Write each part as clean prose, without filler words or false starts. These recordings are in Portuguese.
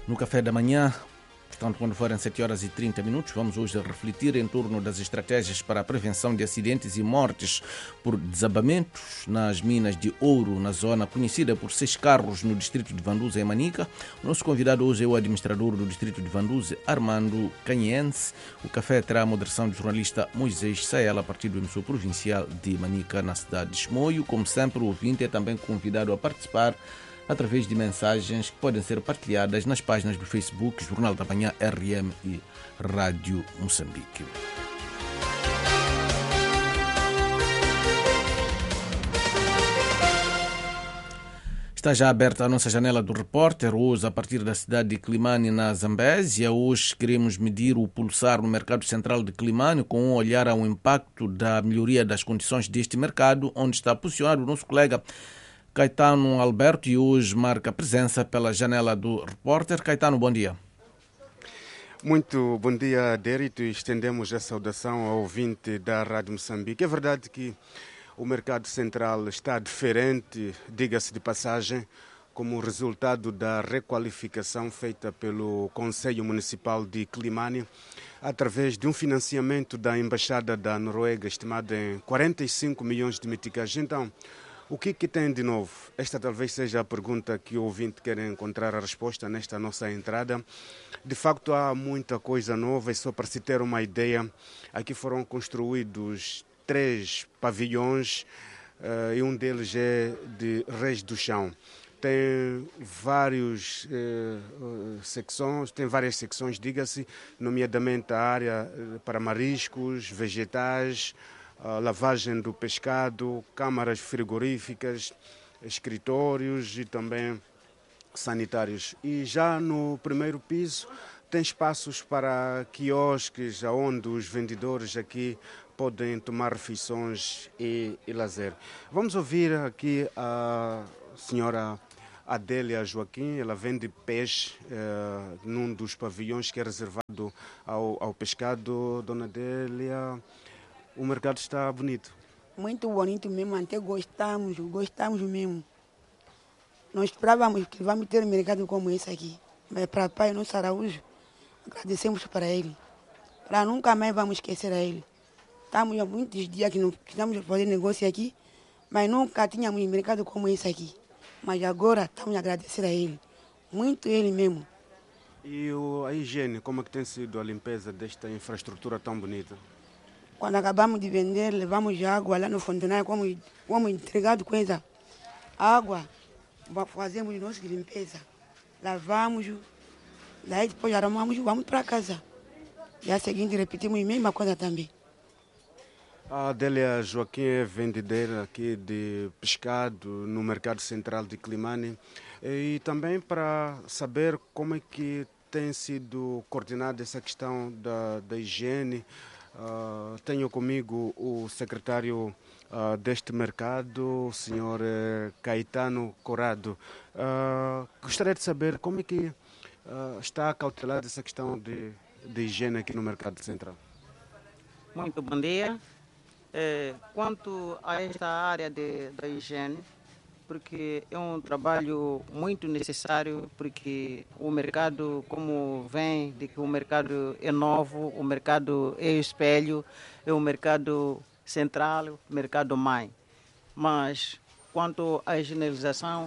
No café da manhã, portanto, quando forem 7 horas e 30 minutos, vamos hoje refletir em torno das estratégias para a prevenção de acidentes e mortes por desabamentos nas minas de ouro, na zona conhecida por 6 carros no distrito de Vanduza, em Manica. O nosso convidado hoje é o administrador do distrito de Vanduza, Armando Canhense. O café terá a moderação do jornalista Moisés Saela, a partir do emissor provincial de Manica, na cidade de Chimoio. Como sempre, o ouvinte é também convidado a participar através de mensagens que podem ser partilhadas nas páginas do Facebook, Jornal da Manhã, RM e Rádio Moçambique. Está já aberta a nossa janela do repórter, hoje a partir da cidade de Climane, na Zambésia. Hoje queremos medir o pulsar no mercado central de Climane com um olhar ao impacto da melhoria das condições deste mercado, onde está posicionado o nosso colega Caetano Alberto, e hoje marca presença pela janela do repórter. Caetano, bom dia. Muito bom dia, Dérito. Estendemos a saudação ao ouvinte da Rádio Moçambique. É verdade que o mercado central está diferente, diga-se de passagem, como resultado da requalificação feita pelo Conselho Municipal de Climane, através de um financiamento da Embaixada da Noruega, estimado em 45 milhões de meticais. Então, o que tem de novo? Esta talvez seja a pergunta que o ouvinte quer encontrar a resposta nesta nossa entrada. De facto, há muita coisa nova e só para se ter uma ideia, aqui foram construídos 3 pavilhões e um deles é de Reis do Chão. Tem várias secções, diga-se, nomeadamente a área para mariscos, vegetais, a lavagem do pescado, câmaras frigoríficas, escritórios e também sanitários. E já no primeiro piso tem espaços para quiosques, onde os vendedores aqui podem tomar refeições e lazer. Vamos ouvir aqui a senhora Adélia Joaquim. Ela vende peixe num dos pavilhões que é reservado ao pescado. Dona Adélia, o mercado está bonito. Muito bonito mesmo, até gostamos mesmo. Nós esperávamos que vamos ter um mercado como esse aqui, mas para o Pai Nosso Araújo, agradecemos para ele. Para nunca mais vamos esquecer a ele. Estamos há muitos dias que não estamos a fazer negócio aqui, mas nunca tínhamos um mercado como esse aqui. Mas agora estamos a agradecer a ele, muito ele mesmo. E a higiene, como é que tem sido a limpeza desta infraestrutura tão bonita? Quando acabamos de vender, levamos água lá no funcionário, como entregado com essa água, fazemos nossa limpeza, lavamos, daí depois arrumamos e vamos para casa. E a seguinte repetimos a mesma coisa também. A Adélia Joaquim é vendedeira aqui de pescado no mercado central de Climane, e também para saber como é que tem sido coordenada essa questão da higiene. Tenho comigo o secretário deste mercado, o senhor Caetano Corrado. Gostaria de saber como é que está cautelada essa questão de higiene aqui no mercado central. Muito bom dia. Quanto a esta área da higiene, porque é um trabalho muito necessário, porque o mercado, como vem, de que o mercado é novo, o mercado é espelho, é um mercado central, mercado mãe. Mas, quanto à higienização,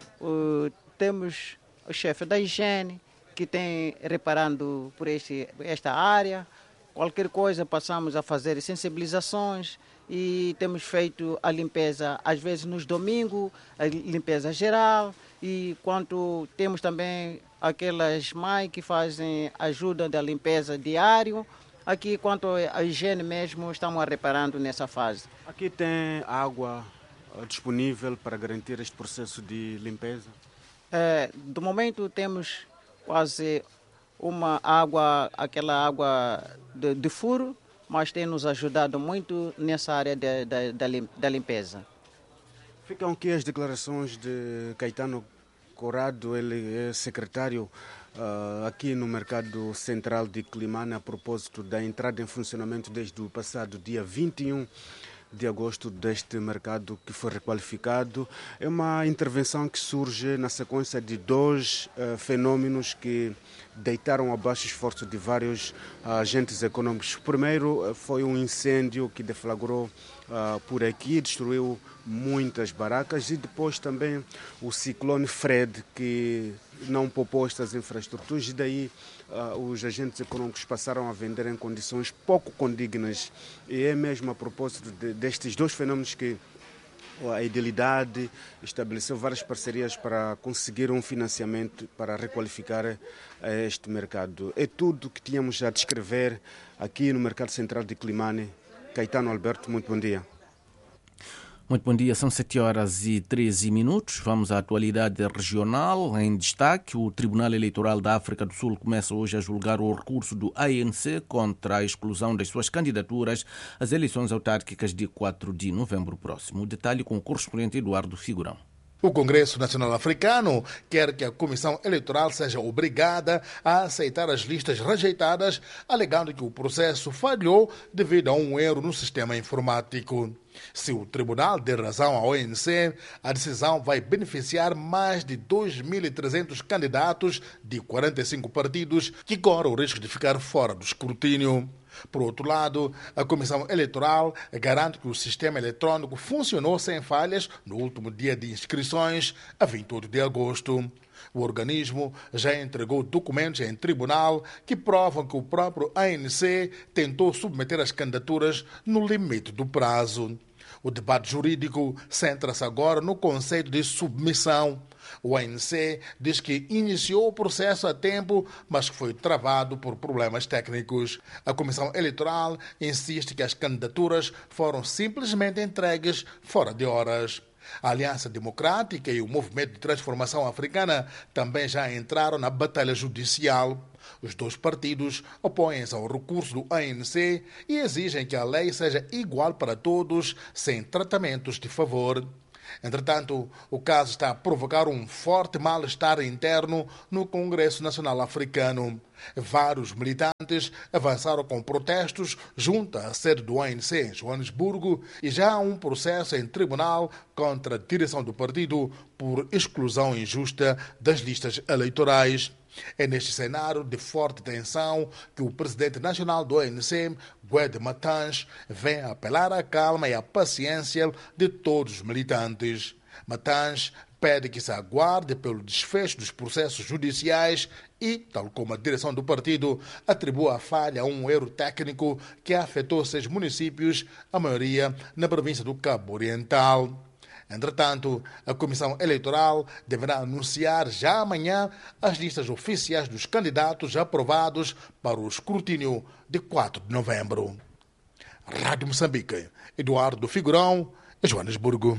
temos o chefe da higiene, que tem reparando por esta área. Qualquer coisa passamos a fazer sensibilizações e temos feito a limpeza, às vezes nos domingos, a limpeza geral, e quanto temos também aquelas mães que fazem ajuda da limpeza diário. Aqui, quanto à higiene mesmo, estamos reparando nessa fase. Aqui tem água disponível para garantir este processo de limpeza? Do momento temos quase uma água, aquela água de furo, mas tem nos ajudado muito nessa área da limpeza. Ficam aqui as declarações de Caetano Corrado, ele é secretário aqui no Mercado Central de Climane, a propósito da entrada em funcionamento desde o passado dia 21 de agosto deste mercado que foi requalificado. É uma intervenção que surge na sequência de dois fenômenos que deitaram abaixo o esforço de vários agentes econômicos. O primeiro foi um incêndio que deflagrou por aqui, destruiu muitas barracas, e depois também o ciclone Fred, que não poupou estas infraestruturas, e daí os agentes econômicos passaram a vender em condições pouco condignas. E é mesmo a propósito destes dois fenômenos que a Idilidade estabeleceu várias parcerias para conseguir um financiamento para requalificar este mercado. É tudo que tínhamos a descrever aqui no Mercado Central de Climane. Caetano Alberto, muito bom dia. Muito bom dia, são 7h13. Vamos à atualidade regional. Em destaque, o Tribunal Eleitoral da África do Sul começa hoje a julgar o recurso do ANC contra a exclusão das suas candidaturas às eleições autárquicas de 4 de novembro próximo. O detalhe com o correspondente Eduardo Figurão. O Congresso Nacional Africano quer que a Comissão Eleitoral seja obrigada a aceitar as listas rejeitadas, alegando que o processo falhou devido a um erro no sistema informático. Se o tribunal der razão ao ANC, a decisão vai beneficiar mais de 2.300 candidatos de 45 partidos que correm o risco de ficar fora do escrutínio. Por outro lado, a Comissão Eleitoral garante que o sistema eletrônico funcionou sem falhas no último dia de inscrições, a 28 de agosto. O organismo já entregou documentos em tribunal que provam que o próprio ANC tentou submeter as candidaturas no limite do prazo. O debate jurídico centra-se agora no conceito de submissão. O ANC diz que iniciou o processo a tempo, mas que foi travado por problemas técnicos. A Comissão Eleitoral insiste que as candidaturas foram simplesmente entregues fora de horas. A Aliança Democrática e o Movimento de Transformação Africana também já entraram na batalha judicial. Os dois partidos opõem-se ao recurso do ANC e exigem que a lei seja igual para todos, sem tratamentos de favor. Entretanto, o caso está a provocar um forte mal-estar interno no Congresso Nacional Africano. Vários militantes avançaram com protestos junto à sede do ANC em Joanesburgo e já há um processo em tribunal contra a direção do partido por exclusão injusta das listas eleitorais. É neste cenário de forte tensão que o presidente nacional do ANC, Gwede Matange, vem apelar à calma e à paciência de todos os militantes. Matange pede que se aguarde pelo desfecho dos processos judiciais e, tal como a direção do partido, atribua a falha a um erro técnico que afetou 6 municípios, a maioria na província do Cabo Oriental. Entretanto, a Comissão Eleitoral deverá anunciar já amanhã as listas oficiais dos candidatos aprovados para o escrutínio de 4 de novembro. Rádio Moçambique, Eduardo Figurão, Joanesburgo.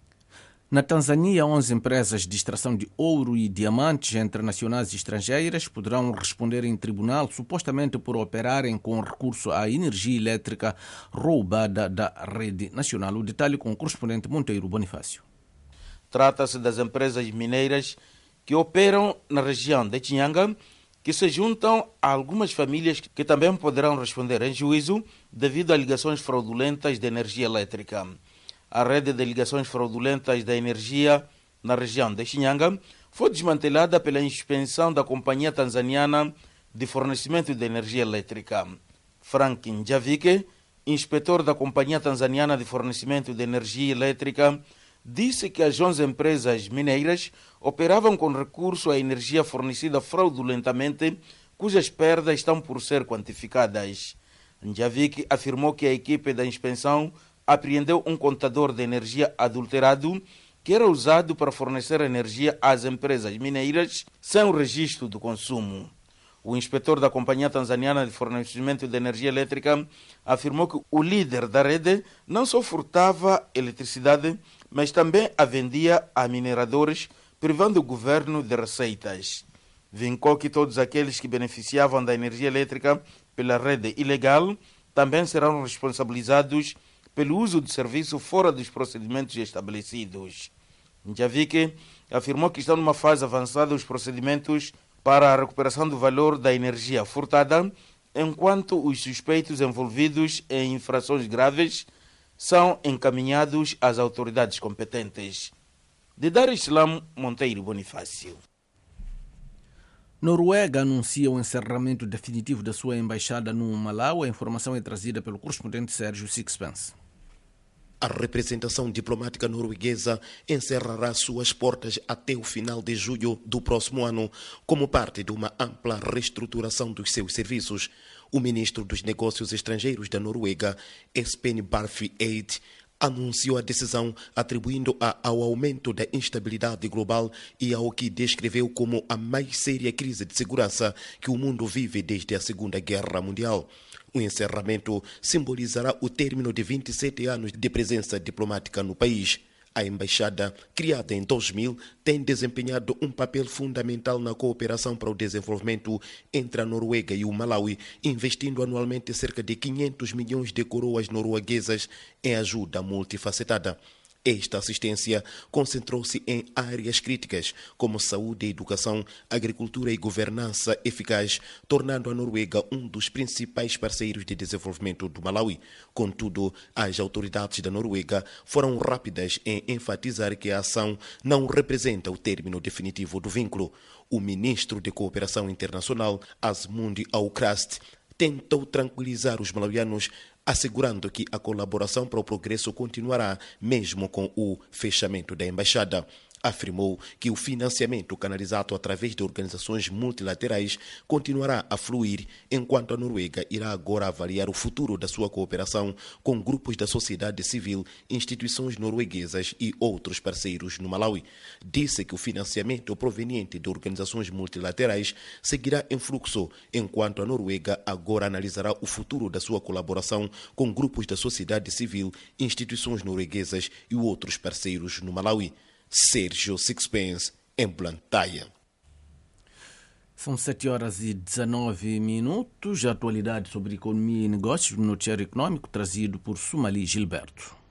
Na Tanzânia, 11 empresas de extração de ouro e diamantes entre nacionais e estrangeiras poderão responder em tribunal supostamente por operarem com recurso à energia elétrica roubada da rede nacional. O detalhe com o correspondente Monteiro Bonifácio. Trata-se das empresas mineiras que operam na região de Chinhanga, que se juntam a algumas famílias que também poderão responder em juízo devido a ligações fraudulentas de energia elétrica. A rede de ligações fraudulentas da energia na região de Chinhanga foi desmantelada pela inspeção da Companhia Tanzaniana de Fornecimento de Energia Elétrica. Frank Njavike, inspetor da Companhia Tanzaniana de Fornecimento de Energia Elétrica, disse que as 11 empresas mineiras operavam com recurso à energia fornecida fraudulentamente, cujas perdas estão por ser quantificadas. Njavike afirmou que a equipe da inspeção apreendeu um contador de energia adulterado que era usado para fornecer energia às empresas mineiras sem o registro do consumo. O inspetor da Companhia Tanzaniana de Fornecimento de Energia Elétrica afirmou que o líder da rede não só furtava eletricidade, mas também a vendia a mineradores, privando o governo de receitas. Vincou que todos aqueles que beneficiavam da energia elétrica pela rede ilegal também serão responsabilizados pelo uso de serviço fora dos procedimentos estabelecidos. Njavike afirmou que estão numa fase avançada os procedimentos para a recuperação do valor da energia furtada, enquanto os suspeitos envolvidos em infrações graves são encaminhados às autoridades competentes. De Dar es Salaam, Monteiro Bonifácio. Noruega anuncia o encerramento definitivo da sua embaixada no Malawi. A informação é trazida pelo correspondente Sérgio Sixpence. A representação diplomática norueguesa encerrará suas portas até o final de julho do próximo ano, como parte de uma ampla reestruturação dos seus serviços. O ministro dos Negócios Estrangeiros da Noruega, Espen Barth Eide, anunciou a decisão atribuindo-a ao aumento da instabilidade global e ao que descreveu como a mais séria crise de segurança que o mundo vive desde a Segunda Guerra Mundial. O encerramento simbolizará o término de 27 anos de presença diplomática no país. A embaixada, criada em 2000, tem desempenhado um papel fundamental na cooperação para o desenvolvimento entre a Noruega e o Malawi, investindo anualmente cerca de 500 milhões de coroas norueguesas em ajuda multifacetada. Esta assistência concentrou-se em áreas críticas, como saúde, educação, agricultura e governança eficaz, tornando a Noruega um dos principais parceiros de desenvolvimento do Malawi. Contudo, as autoridades da Noruega foram rápidas em enfatizar que a ação não representa o término definitivo do vínculo. O ministro de Cooperação Internacional, Asmund Aukrust, tentou tranquilizar os malawianos, assegurando que a colaboração para o progresso continuará mesmo com o fechamento da embaixada. Afirmou que o financiamento canalizado através de organizações multilaterais continuará a fluir, enquanto a Noruega irá agora avaliar o futuro da sua cooperação com grupos da sociedade civil, instituições norueguesas e outros parceiros no Malawi. Disse que o financiamento proveniente de organizações multilaterais seguirá em fluxo, enquanto a Noruega agora analisará o futuro da sua colaboração com grupos da sociedade civil, instituições norueguesas e outros parceiros no Malawi. Sérgio Sixpence, em Blantyre. São 7h19. A atualidade sobre economia e negócios no noticiário econômico trazido por Sumali Gilberto.